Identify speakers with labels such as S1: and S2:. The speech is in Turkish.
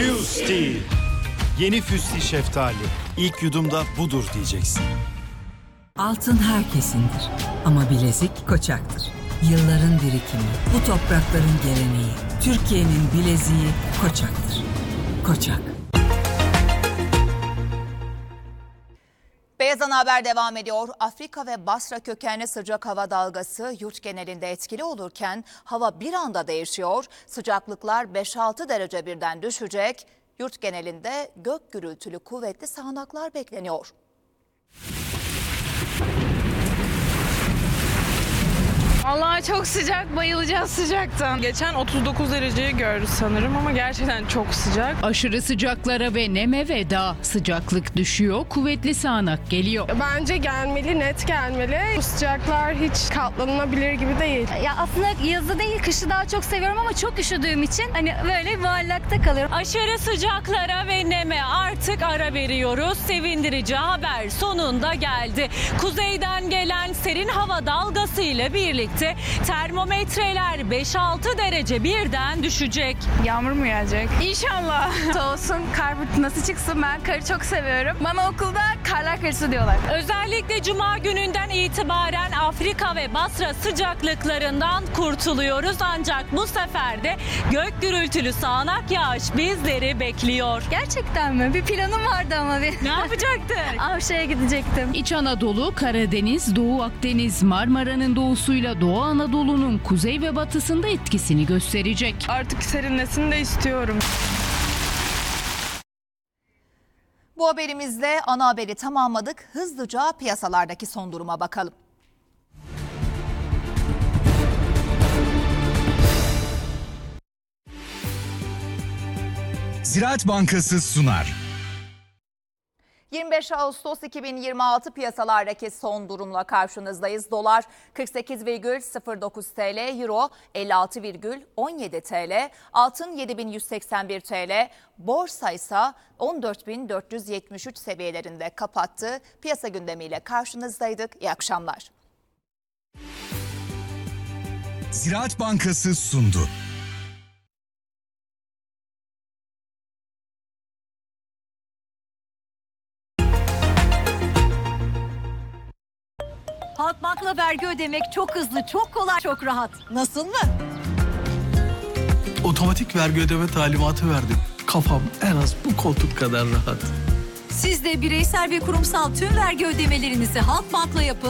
S1: Fusti. Yeni Fusti şeftali. İlk yudumda budur diyeceksin.
S2: Altın herkesindir ama bilezik Koçak'tır. Yılların birikimi, bu toprakların geleneği. Türkiye'nin bileziği Koçak'tır. Koçak.
S3: Beyaz Ana Haber devam ediyor. Afrika ve Basra kökenli sıcak hava dalgası yurt genelinde etkili olurken hava bir anda değişiyor. Sıcaklıklar 5-6 derece birden düşecek. Yurt genelinde gök gürültülü kuvvetli sağanaklar bekleniyor.
S4: Vallahi çok sıcak, bayılacağız sıcaktan. Geçen 39 dereceyi gördü sanırım ama gerçekten çok sıcak.
S5: Aşırı sıcaklara ve neme veda. Sıcaklık düşüyor, kuvvetli sağanak geliyor.
S4: Bence gelmeli, net gelmeli. Bu sıcaklar hiç katlanılabilir gibi değil.
S6: Ya aslında yazı değil, kışı daha çok seviyorum ama çok üşüdüğüm için hani böyle muallakta kalıyorum.
S7: Aşırı sıcaklara ve neme artık ara veriyoruz. Sevindirici haber sonunda geldi. Kuzeyden gelen serin hava dalgası ile birlikte termometreler 5-6 derece birden düşecek.
S4: Yağmur mu gelecek? İnşallah.
S6: Soğusun, kar fırtınası çıksın. Ben karı çok seviyorum. Bana okulda karlar karısı diyorlar.
S7: Özellikle cuma gününden itibaren Afrika ve Basra sıcaklıklarından kurtuluyoruz. Ancak bu sefer de gök gürültülü sağanak yağış bizleri bekliyor.
S6: Gerçekten mi? Bir planım vardı ama bir.
S7: Ne yapacaktın?
S6: Avşa'ya gidecektim.
S5: İç Anadolu, Karadeniz, Doğu Akdeniz, Marmara'nın doğusuyla Doğu Anadolu'nun kuzey ve batısında etkisini gösterecek.
S4: Artık serinlesin de istiyorum.
S3: Bu haberimizle ana haberi tamamladık. Hızlıca piyasalardaki son duruma bakalım.
S8: Ziraat Bankası sunar.
S3: 25 Ağustos 2026 piyasalardaki son durumla karşınızdayız. Dolar 48,09 TL, Euro 56,17 TL, altın 7181 TL, borsa ise 14.473 seviyelerinde kapattı. Piyasa gündemiyle karşınızdaydık. İyi akşamlar.
S8: Ziraat Bankası sundu.
S9: Halkbank'la vergi ödemek çok hızlı, çok kolay, çok rahat. Nasıl mı?
S10: Otomatik vergi ödeme talimatı verdim. Kafam en az bu koltuk kadar rahat.
S9: Siz de bireysel ve kurumsal tüm vergi ödemelerinizi Halkbank'la yapın.